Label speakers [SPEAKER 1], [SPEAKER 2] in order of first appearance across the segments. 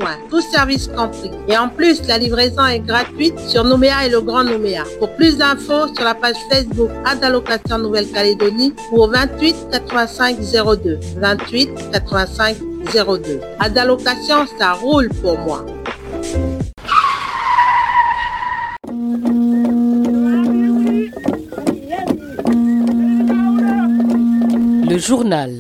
[SPEAKER 1] besoin, tous services compris. Et en plus, la livraison est gratuite sur Nouméa et le Grand Nouméa. Pour plus d'infos, sur la page Facebook Adallocation Nouvelle-Calédonie ou au 28 85 02. 28 85 02. Adallocation, ça roule pour moi.
[SPEAKER 2] Le journal.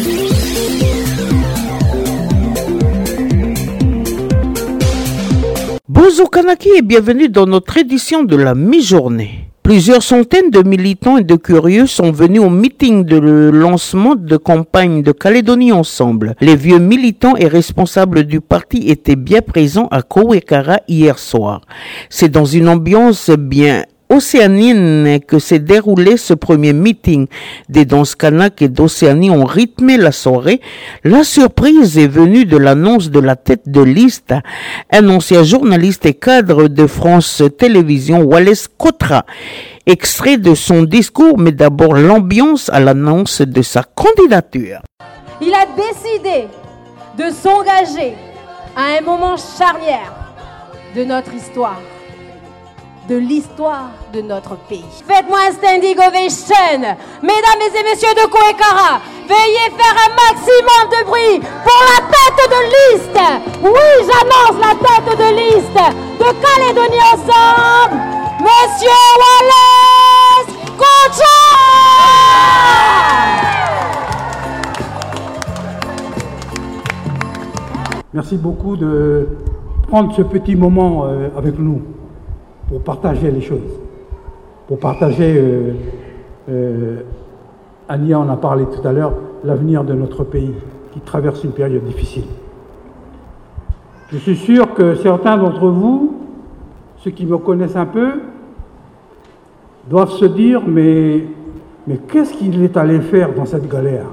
[SPEAKER 3] Bonjour Kanaki et bienvenue dans notre édition de la mi-journée. Plusieurs centaines de militants et de curieux sont venus au meeting de lancement de campagne de Calédonie Ensemble. Les vieux militants et responsables du parti étaient bien présents à Kowekara hier soir. C'est dans une ambiance bien océanienne que s'est déroulé ce premier meeting. Des danses kanak et d'Océanie ont rythmé la soirée. La surprise est venue de l'annonce de la tête de liste, un ancien journaliste et cadre de France Télévisions, Wallace Kotra. Extrait de son discours, mais d'abord l'ambiance à l'annonce de sa candidature.
[SPEAKER 4] Il a décidé de s'engager à un moment charnière de notre histoire, de l'histoire de notre pays. Faites-moi un standing ovation. Mesdames et messieurs de Kowekara, veuillez faire un maximum de bruit pour la tête de liste. Oui, j'annonce la tête de liste de Calédonie Ensemble, Monsieur Wallace Kotra.
[SPEAKER 5] Merci beaucoup de prendre ce petit moment avec nous, pour partager les choses, pour partager, Ania en a parlé tout à l'heure, l'avenir de notre pays qui traverse une période difficile. Je suis sûr que certains d'entre vous, ceux qui me connaissent un peu, doivent se dire mais qu'est-ce qu'il est allé faire dans cette galère?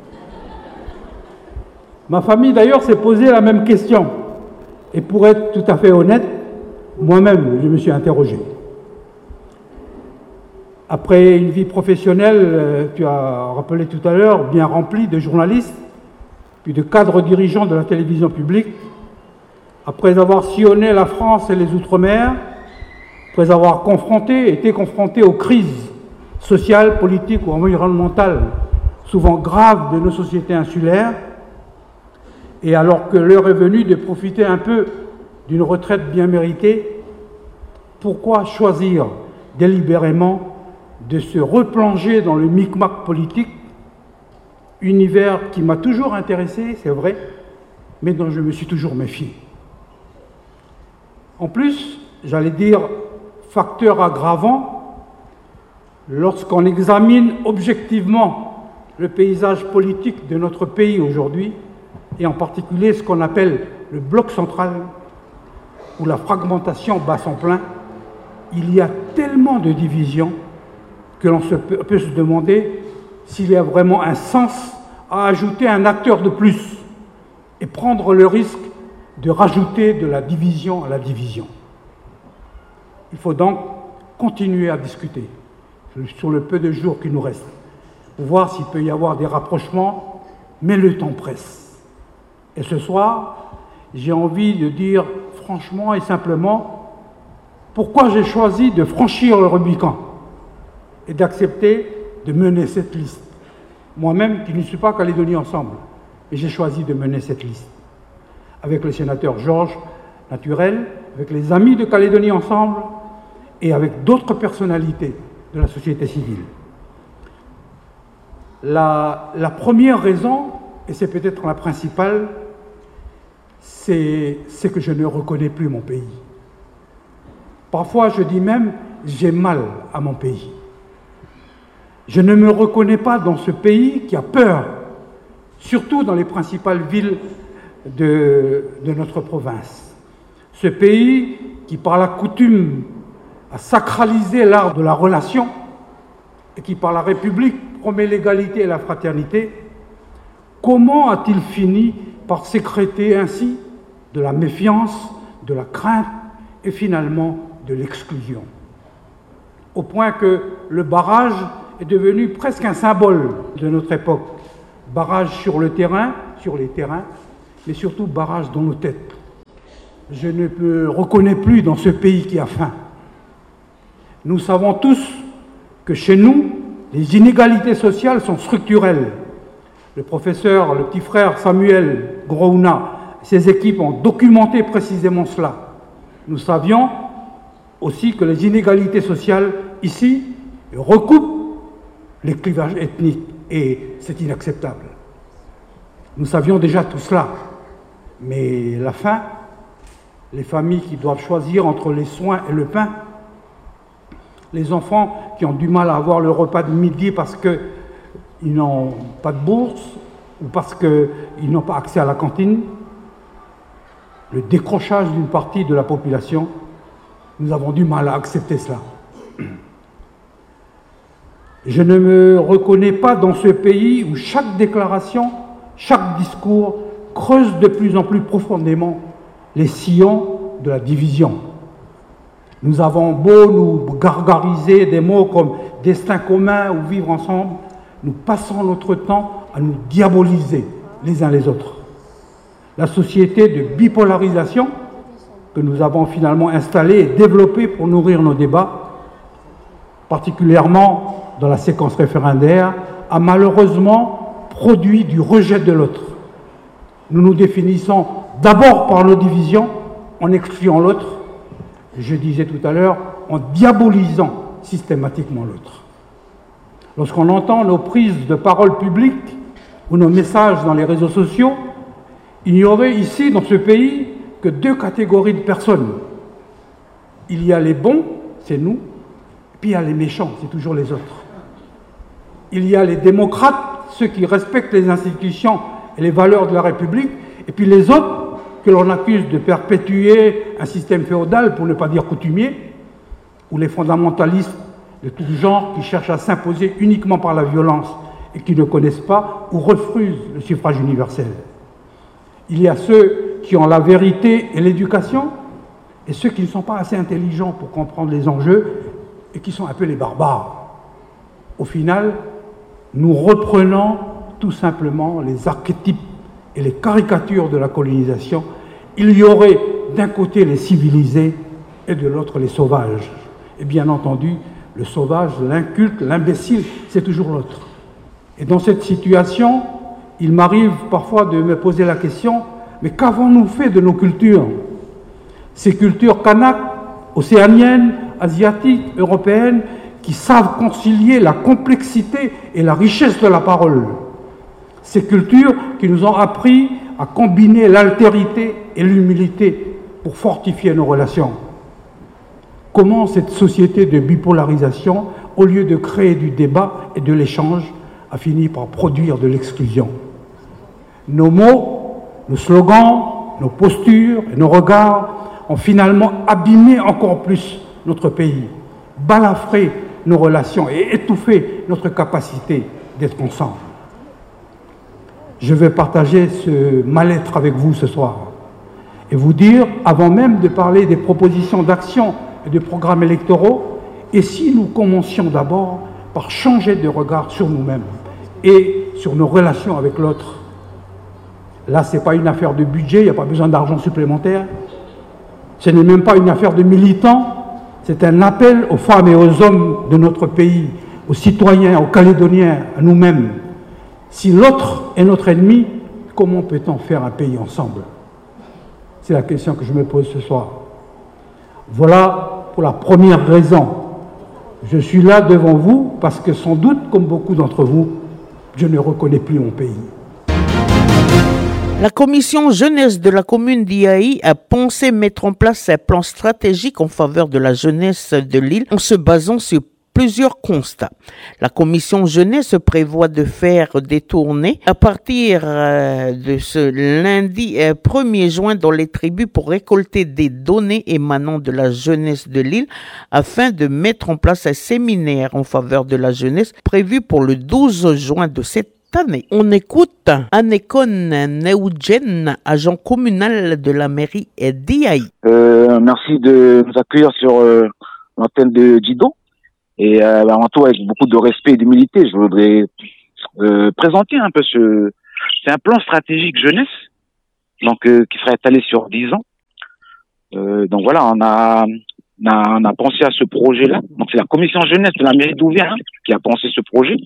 [SPEAKER 5] Ma famille d'ailleurs s'est posé la même question, et pour être tout à fait honnête, moi-même, je me suis interrogé. Après une vie professionnelle, tu as rappelé tout à l'heure, bien remplie de journalistes, puis de cadres dirigeants de la télévision publique, après avoir sillonné la France et les Outre-mer, après avoir été confronté aux crises sociales, politiques ou environnementales, souvent graves de nos sociétés insulaires, et alors que l'heure est venue de profiter un peu d'une retraite bien méritée, pourquoi choisir délibérément de se replonger dans le micmac politique, univers qui m'a toujours intéressé, c'est vrai, mais dont je me suis toujours méfié. En plus, j'allais dire, facteur aggravant, lorsqu'on examine objectivement le paysage politique de notre pays aujourd'hui, et en particulier ce qu'on appelle le bloc central, où la fragmentation bat son plein, il y a tellement de divisions que l'on peut se demander s'il y a vraiment un sens à ajouter un acteur de plus et prendre le risque de rajouter de la division à la division. Il faut donc continuer à discuter sur le peu de jours qui nous restent pour voir s'il peut y avoir des rapprochements, mais le temps presse. Et ce soir, j'ai envie de dire franchement et simplement pourquoi j'ai choisi de franchir le Rubicon et d'accepter de mener cette liste. Moi-même, qui ne suis pas Calédonie Ensemble, mais j'ai choisi de mener cette liste. Avec le sénateur Georges Naturel, avec les amis de Calédonie Ensemble et avec d'autres personnalités de la société civile. La première raison, et c'est peut-être la principale, c'est que je ne reconnais plus mon pays. Parfois, je dis même, j'ai mal à mon pays. Je ne me reconnais pas dans ce pays qui a peur, surtout dans les principales villes de notre province. Ce pays qui, par la coutume, a sacralisé l'art de la relation et qui, par la République, promet l'égalité et la fraternité, comment a-t-il fini par sécréter ainsi de la méfiance, de la crainte et finalement de l'exclusion? Au point que le barrage est devenu presque un symbole de notre époque. Barrage sur le terrain, sur les terrains, mais surtout barrage dans nos têtes. je ne me reconnais plus dans ce pays qui a faim. Nous savons tous que chez nous, les inégalités sociales sont structurelles. Le professeur, le petit frère Samuel Grouna, ses équipes ont documenté précisément cela. Nous savions aussi que les inégalités sociales ici recoupent les clivages ethniques et c'est inacceptable. Nous savions déjà tout cela, mais la faim, les familles qui doivent choisir entre les soins et le pain, les enfants qui ont du mal à avoir le repas de midi parce qu'ils n'ont pas de bourse ou parce qu'ils n'ont pas accès à la cantine, le décrochage d'une partie de la population, nous avons du mal à accepter cela. Je ne me reconnais pas dans ce pays où chaque déclaration, chaque discours creuse de plus en plus profondément les sillons de la division. Nous avons beau nous gargariser des mots comme destin commun ou vivre ensemble, nous passons notre temps à nous diaboliser les uns les autres. La société de bipolarisation que nous avons finalement installée et développée pour nourrir nos débats, particulièrement dans la séquence référendaire, a malheureusement produit du rejet de l'autre. Nous nous définissons d'abord par nos divisions, en excluant l'autre, je disais tout à l'heure, en diabolisant systématiquement l'autre. Lorsqu'on entend nos prises de parole publiques ou nos messages dans les réseaux sociaux, il n'y aurait ici, dans ce pays, que deux catégories de personnes. Il y a les bons, c'est nous, puis il y a les méchants, c'est toujours les autres. Il y a les démocrates, ceux qui respectent les institutions et les valeurs de la République, et puis les autres que l'on accuse de perpétuer un système féodal, pour ne pas dire coutumier, ou les fondamentalistes de tout genre qui cherchent à s'imposer uniquement par la violence et qui ne connaissent pas ou refusent le suffrage universel. Il y a ceux qui ont la vérité et l'éducation, et ceux qui ne sont pas assez intelligents pour comprendre les enjeux et qui sont un peu les barbares. Au final, nous reprenons tout simplement les archétypes et les caricatures de la colonisation. Il y aurait d'un côté les civilisés et de l'autre les sauvages. Et bien entendu, le sauvage, l'inculte, l'imbécile, c'est toujours l'autre. Et dans cette situation, il m'arrive parfois de me poser la question, mais qu'avons-nous fait de nos cultures? Ces cultures kanak, océaniennes, asiatiques, européennes, qui savent concilier la complexité et la richesse de la parole. Ces cultures qui nous ont appris à combiner l'altérité et l'humilité pour fortifier nos relations. Comment cette société de bipolarisation, au lieu de créer du débat et de l'échange, a fini par produire de l'exclusion? Nos mots, nos slogans, nos postures et nos regards ont finalement abîmé encore plus notre pays, balafré nos relations et étouffé notre capacité d'être ensemble. Je vais partager ce mal-être avec vous ce soir et vous dire, avant même de parler des propositions d'action et de programmes électoraux, et si nous commencions d'abord par changer de regard sur nous-mêmes et sur nos relations avec l'autre. Là, ce n'est pas une affaire de budget, il n'y a pas besoin d'argent supplémentaire. Ce n'est même pas une affaire de militants, c'est un appel aux femmes et aux hommes de notre pays, aux citoyens, aux Calédoniens, à nous-mêmes. Si l'autre est notre ennemi, comment peut-on faire un pays ensemble? C'est la question que je me pose ce soir. Voilà pour la première raison. Je suis là devant vous parce que sans doute, comme beaucoup d'entre vous, je ne reconnais plus mon pays.
[SPEAKER 3] La commission jeunesse de la commune d'Iaï a pensé mettre en place un plan stratégique en faveur de la jeunesse de l'île en se basant sur plusieurs constats. La commission jeunesse prévoit de faire des tournées à partir de ce lundi 1er juin dans les tribus pour récolter des données émanant de la jeunesse de l'île afin de mettre en place un séminaire en faveur de la jeunesse prévu pour le 12 juin de cette année. On écoute Anekon Neudjen, agent communal de la mairie d'Iaï.
[SPEAKER 6] Merci de nous accueillir sur l'antenne de Djido. Et avant tout, avec beaucoup de respect et d'humilité, je voudrais présenter un peu c'est un plan stratégique jeunesse, donc qui sera étalé sur 10 ans. Donc voilà, on a pensé à ce projet-là. Donc c'est la commission jeunesse de la mairie d'Ouviat qui a pensé ce projet.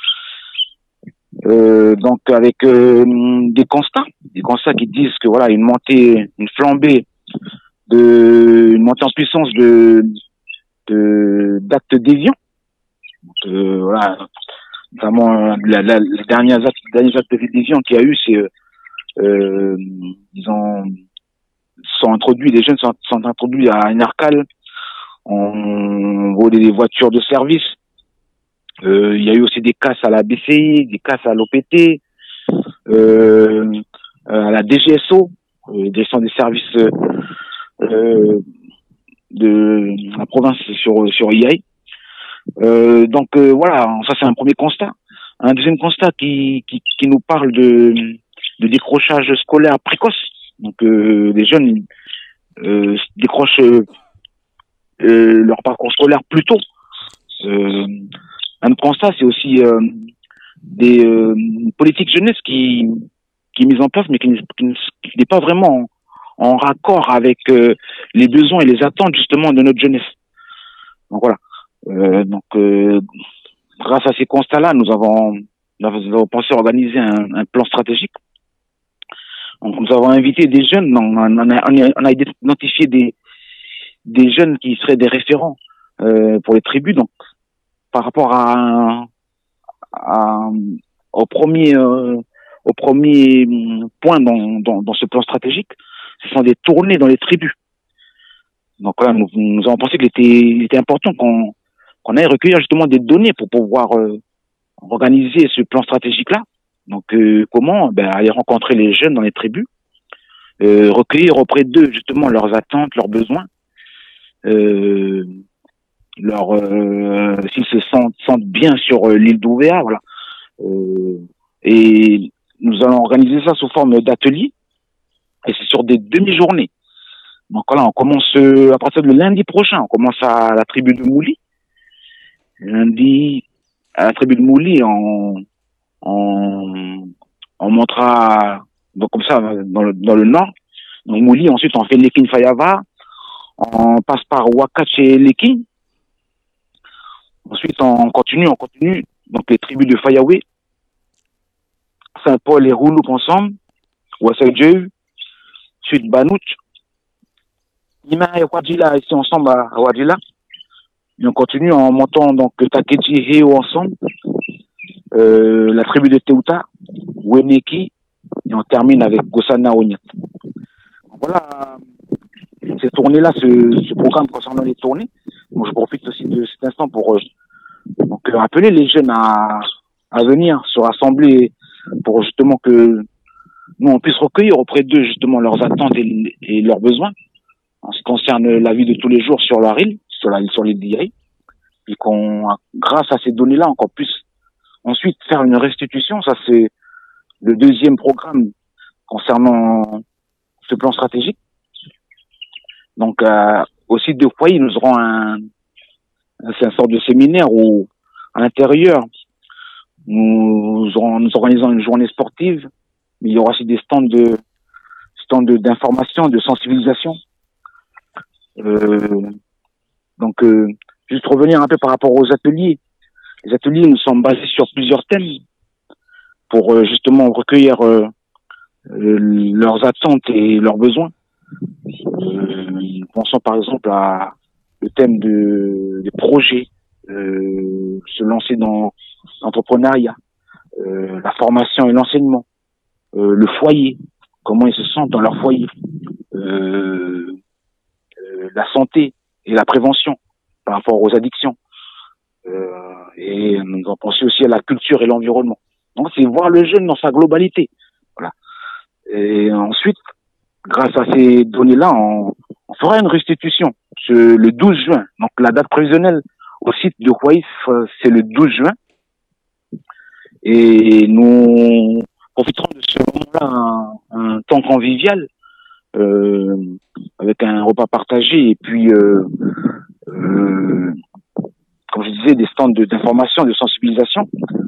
[SPEAKER 6] Donc avec des constats qui disent que voilà, une montée en puissance d'actes déviants. Donc voilà, notamment les derniers actes de déviants qu'il y a eu, c'est les jeunes sont introduits à Enercal, on volait des voitures de service. Il y a eu aussi des casses à la BCI, des casses à l'OPT, à la DGSO, direction des services de la province sur IAI. Donc voilà, ça c'est un premier constat. Un deuxième constat qui nous parle de décrochage scolaire précoce. Donc les jeunes décrochent leur parcours scolaire plus tôt. Un autre constat, c'est aussi des politiques jeunesse qui est mise en place, mais qui n'est pas vraiment en raccord avec les besoins et les attentes justement de notre jeunesse. Donc voilà. Grâce à ces constats-là, nous avons pensé organiser un plan stratégique. Donc nous avons invité des jeunes, on a identifié des jeunes qui seraient des référents pour les tribus. Donc par rapport au premier point dans ce plan stratégique, ce sont des tournées dans les tribus. Donc là, nous avons pensé qu'il était important qu'on aille recueillir justement des données pour pouvoir organiser ce plan stratégique-là. Donc comment aller rencontrer les jeunes dans les tribus, recueillir auprès d'eux justement leurs attentes, leurs besoins, s'ils se sentent bien sur l'île d'Ouvéa, voilà. Et nous allons organiser ça sous forme d'ateliers, et c'est sur des demi-journées. Donc voilà, on commence à partir de lundi prochain, on commence à la tribu de Mouli. Lundi, à la tribu de Mouli, on montera donc comme ça dans le nord. Donc Mouli, ensuite on fait Lekin Fayava, on passe par Wakache et Lekin. Ensuite on continue. Donc les tribus de Fayawe, Saint-Paul et Rouloup ensemble, Wassaïdjeu, ensuite Banouch, Nima et Wadjila ici ensemble à Wadjila. Et on continue en montant donc Takeji et Heo ensemble, la tribu de Teuta, Weneki, et on termine avec Gossana Onyat. Voilà ces tournées-là, ce programme concernant les tournées. Donc je profite aussi de cet instant pour appeler les jeunes à venir se rassembler pour justement que nous on puisse recueillir auprès d'eux justement leurs attentes et leurs besoins en ce qui concerne la vie de tous les jours sur leur île, sur l'île d'Iaï, et qu'on, grâce à ces données-là, encore puisse ensuite faire une restitution. Ça, c'est le deuxième programme concernant ce plan stratégique. Donc, au site de Foyer, nous aurons c'est un sort de séminaire où, à l'intérieur, nous organisons une journée sportive, mais il y aura aussi des stands d'information, de sensibilisation. Donc, juste revenir un peu par rapport aux ateliers. Les ateliers, nous sommes basés sur plusieurs thèmes pour justement recueillir leurs attentes et leurs besoins. Pensons par exemple à le thème des projets, se lancer dans l'entrepreneuriat, la formation et l'enseignement, le foyer, comment ils se sentent dans leur foyer, la santé et la prévention par rapport aux addictions. Et nous avons pensé aussi à la culture et l'environnement. Donc c'est voir le jeune dans sa globalité. Voilà. Et ensuite, grâce à ces données-là, on fera une restitution le 12 juin. Donc la date prévisionnelle au site de Huaïf, c'est le 12 juin. Et nous profiterons de ce moment-là, un temps convivial, avec un repas partagé et puis, comme je disais, des stands d'information, de sensibilisation,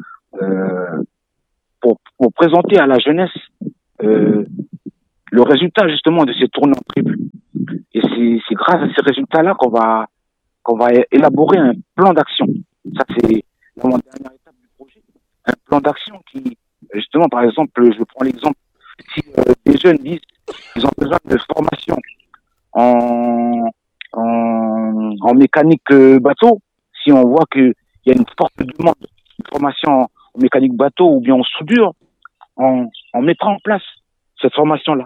[SPEAKER 6] pour présenter à la jeunesse le résultat justement de ces tournées en tribu. Et c'est grâce à ces résultats-là qu'on va élaborer un plan d'action. Ça, c'est vraiment la dernière étape du projet. Un plan d'action qui, justement, par exemple, je prends l'exemple, si des jeunes disent qu'ils ont besoin de formation en mécanique bateau, si on voit qu'il y a une forte demande de formation en mécanique bateau ou bien en soudure, on mettra en place cette formation-là.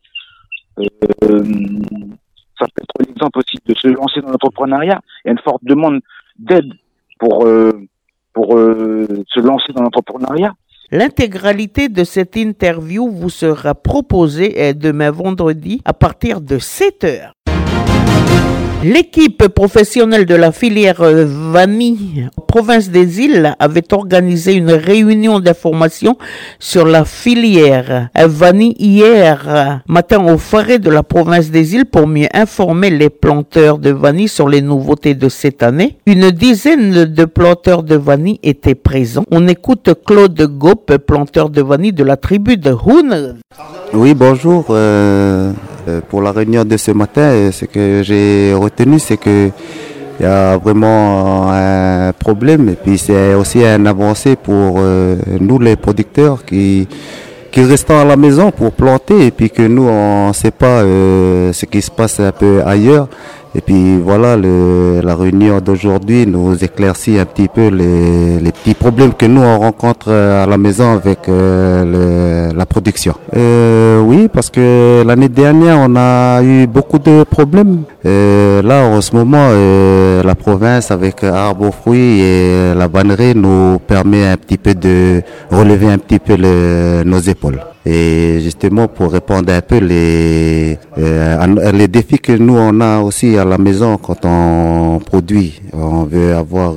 [SPEAKER 6] Ça peut être l'exemple aussi de se lancer dans l'entrepreneuriat. Il y a une forte demande d'aide pour se lancer dans l'entrepreneuriat.
[SPEAKER 3] L'intégralité de cette interview vous sera proposée demain vendredi à partir de 7h. L'équipe professionnelle de la filière vanille, province des Îles, avait organisé une réunion d'information sur la filière vanille hier matin au forêt de la province des Îles pour mieux informer les planteurs de vanille sur les nouveautés de cette année. Une dizaine de planteurs de vanille étaient présents. On écoute Claude Gaupe, planteur de vanille de la tribu de Hoon.
[SPEAKER 7] Oui, bonjour. Pour la réunion de ce matin, ce que j'ai retenu, c'est que il y a vraiment un problème et puis c'est aussi un avancée pour nous les producteurs qui restons à la maison pour planter et puis que nous on ne sait pas ce qui se passe un peu ailleurs. Et puis voilà, la réunion d'aujourd'hui nous éclaircit un petit peu les petits problèmes que nous on rencontre à la maison avec la production. Oui, parce que l'année dernière on a eu beaucoup de problèmes. Là en ce moment, la province avec Arbres Fruits et la vannerie nous permet un petit peu de relever un petit peu nos épaules. Et justement pour répondre un peu les défis que nous on a aussi à la maison quand on produit, on veut avoir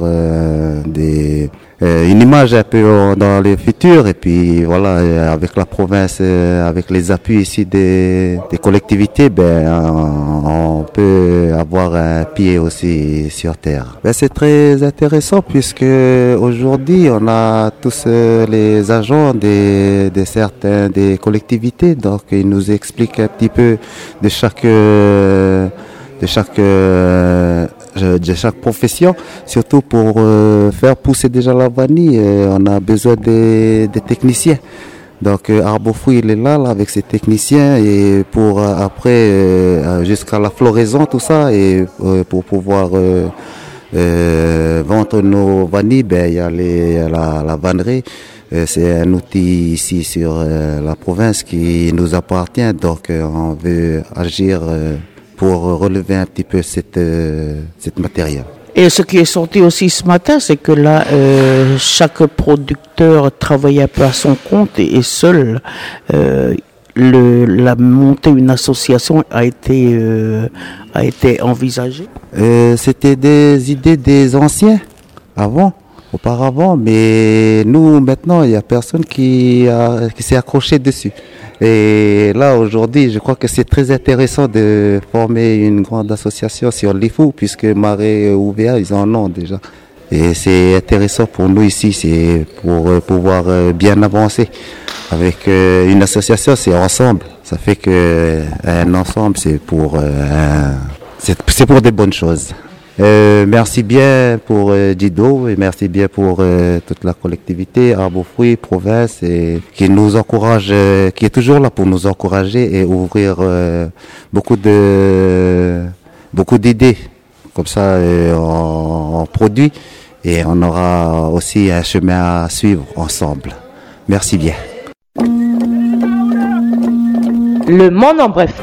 [SPEAKER 7] une image un peu dans le futur et puis voilà avec la province, avec les appuis ici des collectivités, on peut avoir un pied aussi sur terre. C'est très intéressant puisque aujourd'hui on a tous les agents des collectivités, donc ils nous expliquent un petit peu de chaque profession, surtout pour faire pousser déjà la vanille, on a besoin des techniciens. Donc Arbres Fruits il est là avec ses techniciens et pour après jusqu'à la floraison tout ça et pour pouvoir vendre nos vanilles, il y a la vannerie. C'est un outil ici sur la province qui nous appartient, donc on veut agir pour relever un petit peu cette matériel.
[SPEAKER 3] Et ce qui est sorti aussi ce matin, c'est que là, chaque producteur travaille un peu à son compte et seul. La montée d'une association a été envisagée.
[SPEAKER 7] C'était des idées des anciens auparavant, mais nous maintenant il y a personne qui s'est accroché dessus. Et là aujourd'hui, je crois que c'est très intéressant de former une grande association sur l'IFU puisque Marais OVA ils en ont déjà. Et c'est intéressant pour nous ici, c'est pour pouvoir bien avancer. Avec une association, c'est ensemble. Ça fait que un ensemble, c'est pour des bonnes choses. Merci bien pour Dido et merci bien pour toute la collectivité, Arbres Fruits, province, et qui nous encourage, qui est toujours là pour nous encourager et ouvrir beaucoup d'idées. Comme ça, on produit et on aura aussi un chemin à suivre ensemble. Merci bien.
[SPEAKER 2] Le monde en bref.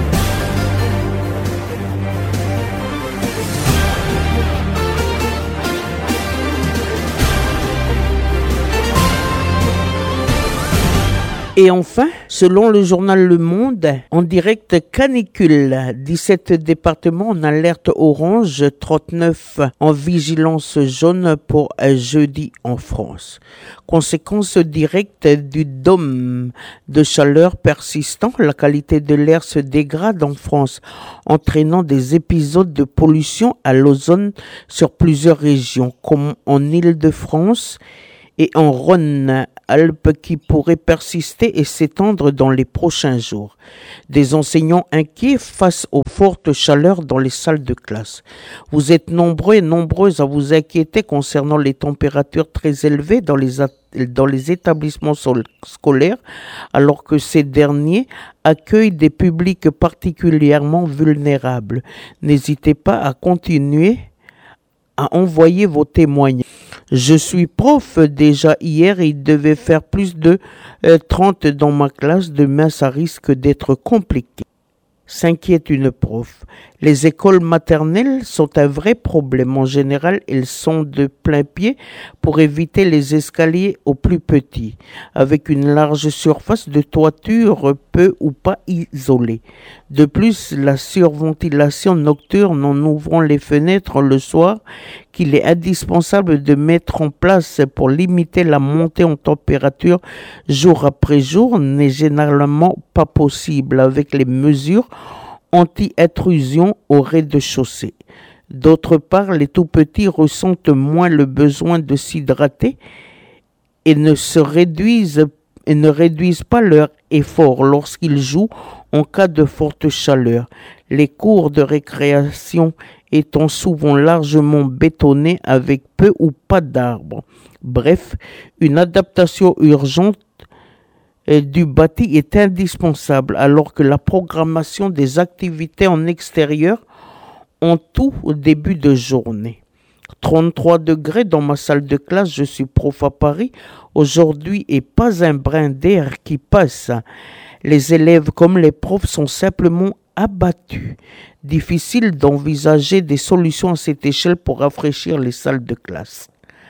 [SPEAKER 3] Et enfin, selon le journal Le Monde, en direct canicule, 17 départements en alerte orange, 39 en vigilance jaune pour jeudi en France. Conséquence directe du dôme de chaleur persistant, la qualité de l'air se dégrade en France, entraînant des épisodes de pollution à l'ozone sur plusieurs régions, comme en Île-de-France et en Rhône-Alpes qui pourrait persister et s'étendre dans les prochains jours. Des enseignants inquiets face aux fortes chaleurs dans les salles de classe. Vous êtes nombreux et nombreuses à vous inquiéter concernant les températures très élevées dans les établissements scolaires, alors que ces derniers accueillent des publics particulièrement vulnérables. N'hésitez pas à continuer à envoyer vos témoignages. Je suis prof déjà hier, il devait faire plus de 30 dans ma classe. Demain, ça risque d'être compliqué. S'inquiète une prof. Les écoles maternelles sont un vrai problème. En général, elles sont de plein pied pour éviter les escaliers aux plus petits, avec une large surface de toiture peu ou pas isolée. De plus, la surventilation nocturne en ouvrant les fenêtres le soir, qu'il est indispensable de mettre en place pour limiter la montée en température jour après jour, n'est généralement pas possible avec les mesures anti-intrusion au rez-de-chaussée. D'autre part, les tout-petits ressentent moins le besoin de s'hydrater et ne réduisent pas leur effort lorsqu'ils jouent en cas de forte chaleur. Les cours de récréation étant souvent largement bétonnés avec peu ou pas d'arbres. Bref, une adaptation urgente du bâti est indispensable, alors que la programmation des activités en extérieur en tout au début de journée. 33 degrés dans ma salle de classe, je suis prof à Paris aujourd'hui et pas un brin d'air qui passe. Les élèves comme les profs sont simplement abattus. Difficile d'envisager des solutions à cette échelle pour rafraîchir les salles de classe.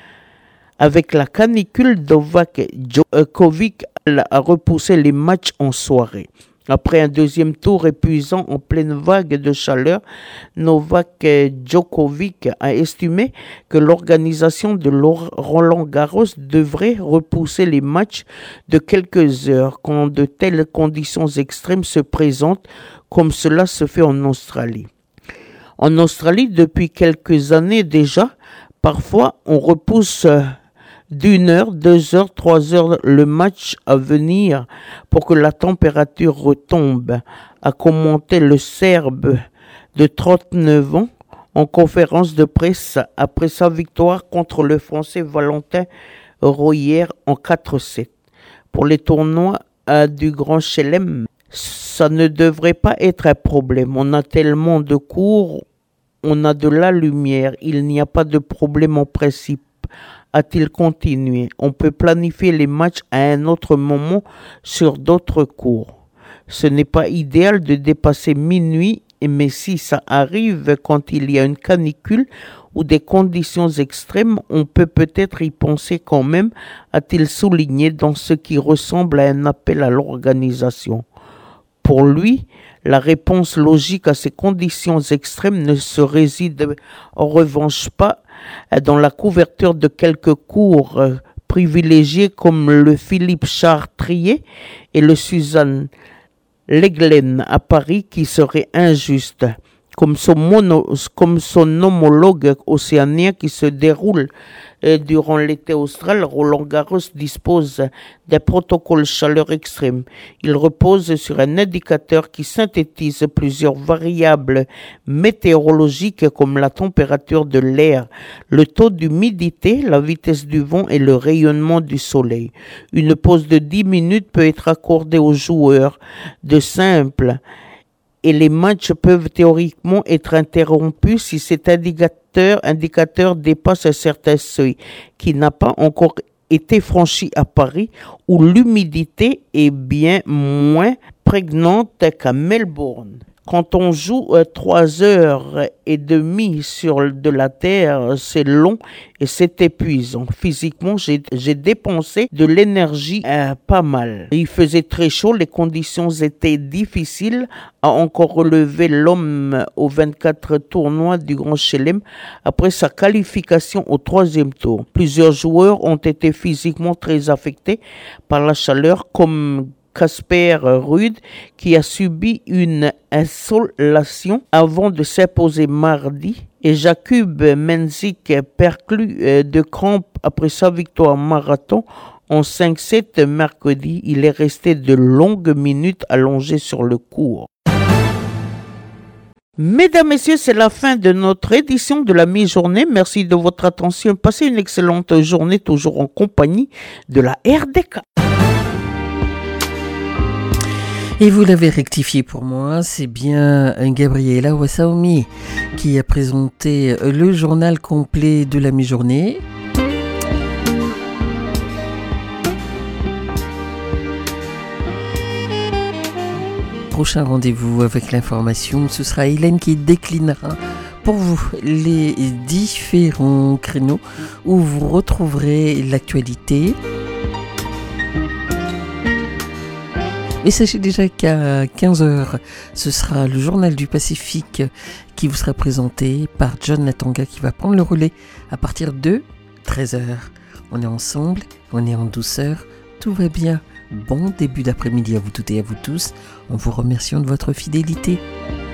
[SPEAKER 3] Avec la canicule, Novak Djokovic a repoussé les matchs en soirée. Après un deuxième tour épuisant en pleine vague de chaleur, Novak Djokovic a estimé que l'organisation de Roland-Garros devrait repousser les matchs de quelques heures quand de telles conditions extrêmes se présentent, comme cela se fait en Australie. En Australie, depuis quelques années déjà, parfois on repousse d'1 heure, 2 heures, 3 heures le match à venir pour que la température retombe, a commenté le Serbe de 39 ans en conférence de presse après sa victoire contre le Français Valentin Royer en 4-7. Pour les tournois du Grand Chelem, ça ne devrait pas être un problème. On a tellement de cours, on a de la lumière, il n'y a pas de problème en principe. A-t-il continué? On peut planifier les matchs à un autre moment sur d'autres cours. Ce n'est pas idéal de dépasser minuit, mais si ça arrive quand il y a une canicule ou des conditions extrêmes, on peut peut-être y penser quand même, a-t-il souligné dans ce qui ressemble à un appel à l'organisation. Pour lui, la réponse logique à ces conditions extrêmes ne se réside en revanche pas dans la couverture de quelques cours privilégiés comme le Philippe Chartrier et le Suzanne Leglen à Paris qui serait injuste, comme son homologue océanien qui se déroule durant l'été austral. Roland-Garros dispose d'un protocole chaleur extrême. Il repose sur un indicateur qui synthétise plusieurs variables météorologiques comme la température de l'air, le taux d'humidité, la vitesse du vent et le rayonnement du soleil. Une pause de 10 minutes peut être accordée aux joueurs de simple et les matchs peuvent théoriquement être interrompus si cet indicateur dépasse un certain seuil qui n'a pas encore été franchi à Paris, où l'humidité est bien moins prégnante qu'à Melbourne. Quand on joue 3h30 sur de la terre, c'est long et c'est épuisant. Physiquement, j'ai dépensé de l'énergie pas mal. Il faisait très chaud, les conditions étaient difficiles, a encore relevé l'homme aux 24 tournois du Grand Chelem après sa qualification au 3e tour. Plusieurs joueurs ont été physiquement très affectés par la chaleur, comme Casper Ruud qui a subi une insolation avant de s'imposer mardi et Jakub Mensik perclus de crampes après sa victoire marathon en 5-7 mercredi. Il est resté de longues minutes allongé sur le court. Mesdames, Messieurs, c'est la fin de notre édition de la mi-journée. Merci de votre attention. Passez une excellente journée, toujours en compagnie de la RDK.
[SPEAKER 8] Et vous l'avez rectifié pour moi, c'est bien Gabriela Wassaomi qui a présenté le journal complet de la mi-journée. Prochain rendez-vous avec l'information, ce sera Hélène qui déclinera pour vous les différents créneaux où vous retrouverez l'actualité. Et sachez déjà qu'à 15h, ce sera le journal du Pacifique qui vous sera présenté par John Natanga qui va prendre le relais à partir de 13h. On est ensemble, on est en douceur, tout va bien. Bon début d'après-midi à vous toutes et à vous tous, en vous remerciant de votre fidélité.